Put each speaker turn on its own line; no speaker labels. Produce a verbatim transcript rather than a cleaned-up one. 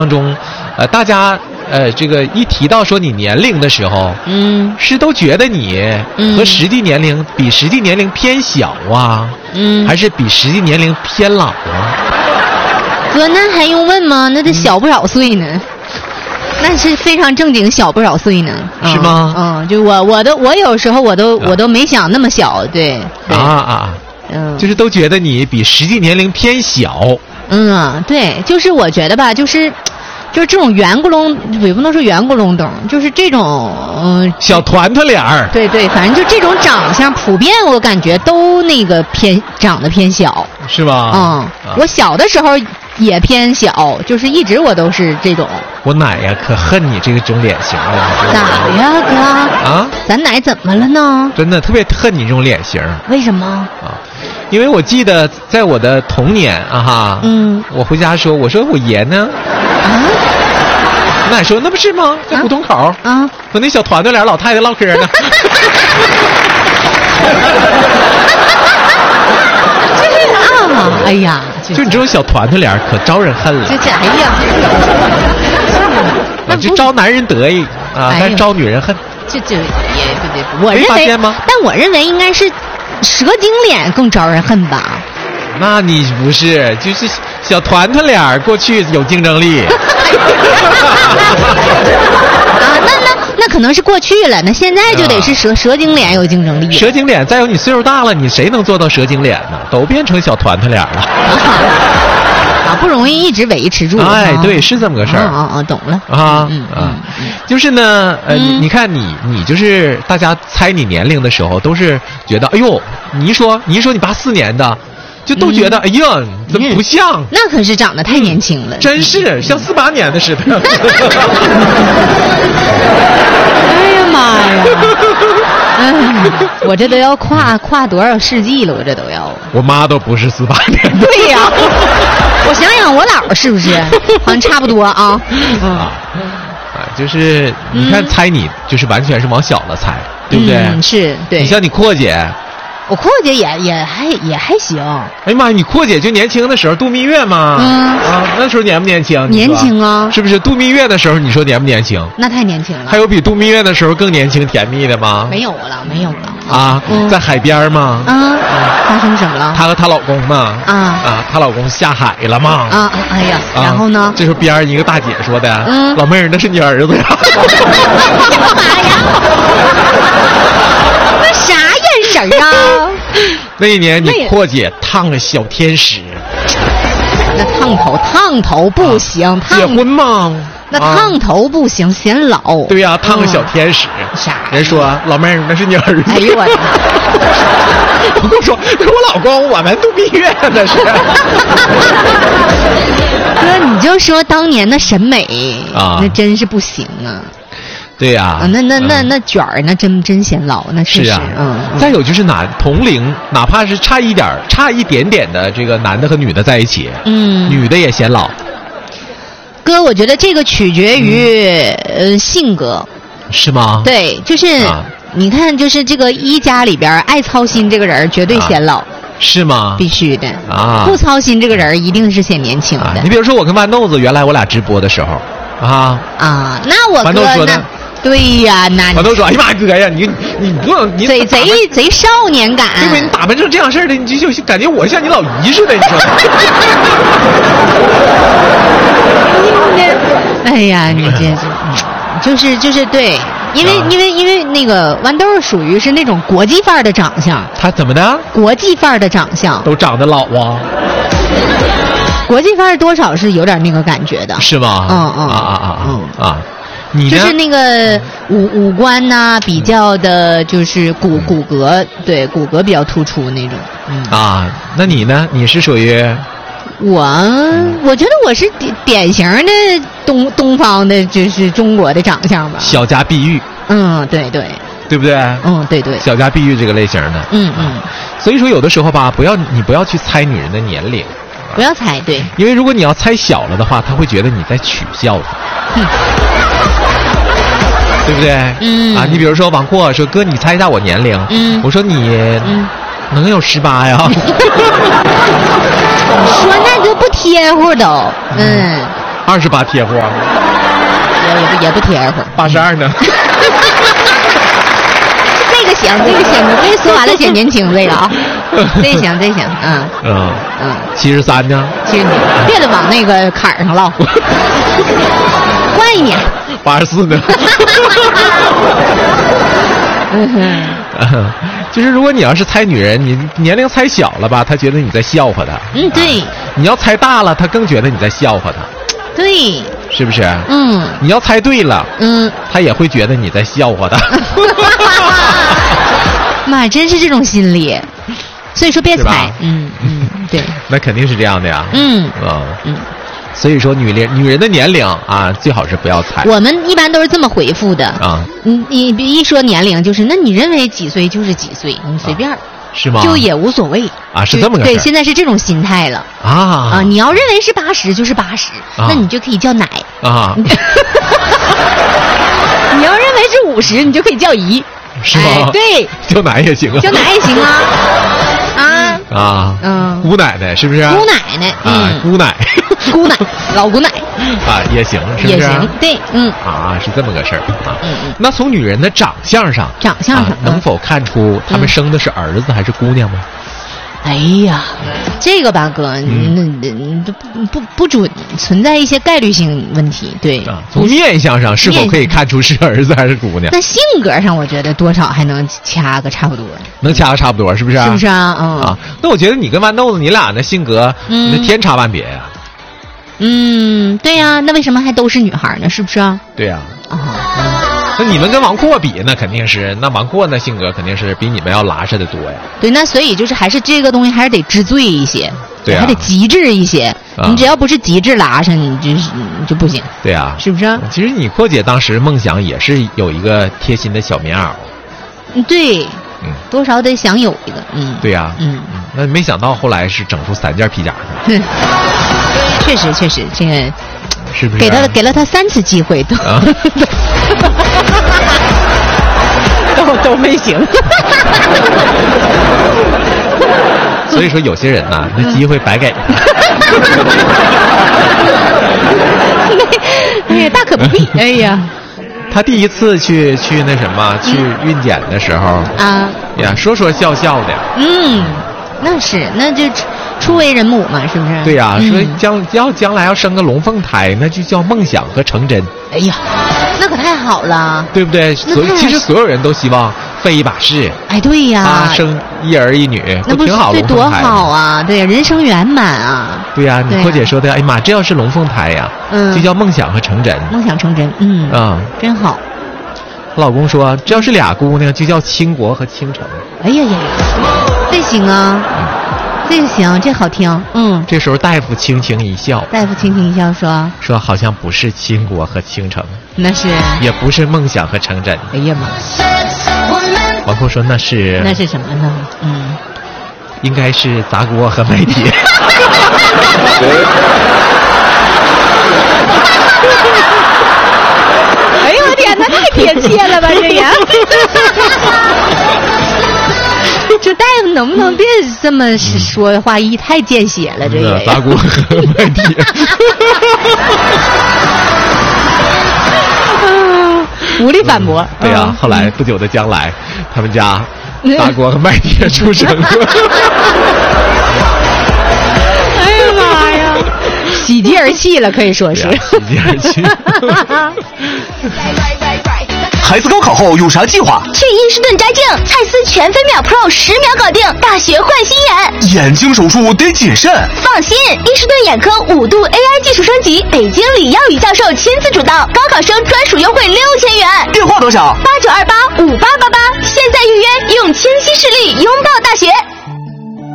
当中，呃，大家呃，这个一提到说你年龄的时候，
嗯，
是都觉得你和实际年龄、嗯、比实际年龄偏小啊，
嗯，
还是比实际年龄偏老啊？
哥，那还用问吗？那得小不少岁呢，嗯、那是非常正经小不少岁呢，
是吗？
嗯，嗯就我我都我有时候我都、啊、我都没想那么小，对，对
啊啊，嗯，就是都觉得你比实际年龄偏小。
嗯，对，就是我觉得吧，就是，就是这种圆咕隆，也不能说圆咕隆咚，就是这种嗯、呃、
小团团脸儿。
对对，反正就这种长相，普遍我感觉都那个偏长得偏小，
是吧？
嗯，啊、我小的时候也偏小，就是一直我都是这种。
我奶呀，可恨你这个种脸型了。
咋呀，哥？啊？咱奶怎么了呢？
真的特别恨你这种脸型。
为什么？
啊。因为我记得在我的童年啊哈，嗯，我回家说，我说我爷呢，啊，我奶说那不是吗？在胡同口啊，啊和那小团团脸老太太唠嗑呢。
就是啊，哎呀，
就你这种小团团脸可招人恨了。
这这哎呀，
啊，就招男人得意啊，但是招女人恨。
这这也不对，我认为，但我认为应该是。蛇精脸更招人恨吧？
那你不是，就是小团团脸过去有竞争力。啊，
那那那可能是过去了，那现在就得是蛇、啊、蛇精脸有竞争力。
蛇精脸，再有你岁数大了，你谁能做到蛇精脸呢？都变成小团团脸了。
啊，不容易一直维持住。
哎，对，是这么个事儿。
啊啊，懂了。
啊嗯啊，就是呢，呃，你看你你就是大家猜你年龄的时候，都是觉得，哎呦，你一说你一说你八四年的，就都觉得，哎呀，怎么不像？
那可是长得太年轻了，
真是像四八年的似的。
哎呀妈呀！嗯，我这都要跨跨多少世纪了？我这都要。
我妈都不是四八年的。
对呀、啊，我想想我姥是不是？好像差不多啊。嗯啊，
就是你看猜你，就是完全是往小了猜，对不对？
嗯，是对。
你像你阔姐。
我阔姐也也还也还行。
哎呀妈呀，你阔姐就年轻的时候度蜜月嘛，嗯啊，那时候年不年轻？
年轻啊，
是不是？度蜜月的时候，你说年不年轻？
那太年轻了。
还有比度蜜月的时候更年轻甜蜜的吗？
没有了，没有了。
啊，嗯、在海边吗？
啊，发生什么了？
她和她老公嘛，啊啊，她老公下海了嘛？
啊，哎呀，啊、然后呢？
这时候边上一个大姐说的，嗯，老妹儿，那是你儿子呀。
干嘛呀？那啥眼神啊？
那一年你阔姐烫个小天使，
那烫头烫头不行，啊、
结婚吗？
那烫头不行，啊、显老。
对呀、啊，烫个小天使。
啥、嗯？
人说老妹儿那是你儿子。
哎呦我！
我跟我说，那是我老公，我们度蜜月那是。
哥，你就说当年的审美
啊，
那真是不行啊。
对呀、啊
啊，那那那那卷儿那真真显老，那
是啊，
嗯。
再有就是哪同龄，哪怕是差一点差一点点的这个男的和女的在一起，嗯，女的也显老。
哥，我觉得这个取决于、嗯、呃性格，
是吗？
对，就是、啊、你看，就是这个一家里边爱操心这个人绝对显老。啊
是吗？
必须的
啊！
不操心这个人一定是显年轻的。啊、
你比如说我跟豌豆子，原来我俩直播的时候，啊
啊，那我
豌豆说的。
对呀，那
我都说，哎呀妈哥呀，你你不能你
贼贼贼少年感，
对不对？你打扮成这样式儿的，你就就感觉我像你老姨似的，你说？
哎呀，你这是，就是就是对，因为、啊、因为因为那个豌豆属于是那种国际范儿的长相，
他怎么的？
国际范儿的长相，
都长得老啊。
国际范儿多少是有点那个感觉的，
是吗？
嗯嗯
啊啊啊嗯啊。你
就是那个五五官呐、啊，比较的，就是骨骨骼，对骨骼比较突出那种。嗯
啊，那你呢？你是属于
我？我觉得我是典典型的东东方的，就是中国的长相吧。
小家碧玉。
嗯，对对。
对不对？
嗯，对对。
小家碧玉这个类型的。
嗯嗯。
所以说，有的时候吧，不要你不要去猜女人的年龄。
不要猜，对。
因为如果你要猜小了的话，他会觉得你在取笑他。嗯对不对？
嗯
啊，你比如说王阔说哥，你猜一下我年龄。
嗯，
我说你、嗯、能有十八呀？
你说那就不贴乎都。嗯，
二十八贴乎，也
不也不贴乎。
八十二呢？
这个行，这个行，我跟你说完了，显年轻这个啊，这行这行，嗯
嗯嗯，七十三呢？
七十，别的往那个坎儿上唠，换一年。
八十四呢？嗯哼，就是如果你要是猜女人，你年龄猜小了吧，她觉得你在笑话她。
嗯，对。
啊、你要猜大了，她更觉得你在笑话她。
对。
是不是？
嗯。
你要猜对了，
嗯，
她也会觉得你在笑话她。
妈，真是这种心理，所以说别猜。嗯嗯，对。
那肯定是这样的呀。
嗯
啊
嗯。
所以说女人女人的年龄啊，最好是不要猜。
我们一般都是这么回复的
啊。
你你一说年龄，就是那你认为几岁就是几岁，你随便、啊，
是吗？
就也无所谓
啊，是这么个事。
对，现在是这种心态了
啊
啊！你要认为是八十就是八十，那你就可以叫奶
啊。
你要认为是五十，你就可以叫姨，
是吗？
哎、对，
叫奶也行啊，
叫奶也行啊。啊
啊
嗯，
姑奶奶是不是？
姑奶奶
啊，姑奶，
姑奶，老姑奶
啊也行，是不是？
也行，对，嗯
啊是这么个事儿啊。
嗯嗯。
那从女人的长相上，
长相上、
啊、能否看出他们生的是儿子还是姑娘吗？
哎呀，这个吧哥，嗯、那那不不不准，存在一些概率性问题。对
啊，从面相上是否可以看出是儿子还是姑娘？
那性格上，我觉得多少还能掐个差不多。
能掐个差不多，是不是？
是不是啊？嗯
啊，那我觉得你跟豌豆子，你俩的性格，嗯，那天差万别呀。
嗯，对呀、啊，那为什么还都是女孩呢？是不是啊？
对呀、
啊。啊、
嗯。那你们跟王阔比，那肯定是，那王阔那性格肯定是比你们要拉扯的多呀。
对，那所以就是还是这个东西还是得知罪一些，
对、啊，
还得极致一些。
啊、
你只要不是极致拉扯，你就是你就不行。
对啊，
是不是？
其实你阔姐当时梦想也是有一个贴心的小棉袄。
嗯，对，
嗯，
多少得想有一个，嗯，
对呀、啊，
嗯
嗯，那没想到后来是整出三件皮夹去了。
确实，确实，这个
是不是、啊？
给他给了他三次机会都。啊都都没行，
所以说有些人呐、啊，那机会白给。
哎呀，大可不必。哎呀，
他第一次去去那什么去孕检的时候
啊
呀，说说笑笑的。
嗯，那是，那就初为人母嘛，是不是？
对呀、啊，
嗯、
说将要将来要生个龙凤胎，那就叫梦想和成真。
哎呀，那可太好了，
对不对？所以其实所有人都希望飞一把誓。
哎，对呀，
啊，生一儿一女，
那不
挺好，
对，多好啊！对，人生圆满啊！
对呀、啊，你阔姐说的，哎呀妈，这要是龙凤胎呀，
嗯，
就叫梦想和成真。
梦想成真，嗯
啊，
真好。
我老公说，这要是俩姑娘，就叫倾国和倾城。
哎呀呀，这行啊。嗯这个行，这好听，嗯。
这时候大夫轻轻一笑，
大夫轻轻一笑说：“
说好像不是倾国和倾城，
那是
也不是梦想和成真。”
哎呀妈！
王婆说：“那是
那是什么呢？嗯，
应该是砸锅和卖铁。”
哎呦我天哪，太贴切了吧这也！这大夫能不能别这么说话，一太见血了，这个
砸锅和卖铁。
无力反驳。
对呀、啊，后来不久的将来，他们家砸锅和卖铁出生了。
哎呀妈呀！喜极而泣了，可以说是。
喜极而泣。
孩子高考后有啥计划？
去伊士顿摘镜，蔡司全飞秒 Pro 十秒搞定，大学换新眼。
眼睛手术得谨慎。
放心，伊士顿眼科五度 A I 技术升级，北京李耀宇教授亲自主导，高考生专属优惠六千元。
电话多少？
八九二八五八八八，现在预约，用清晰视力拥抱大学。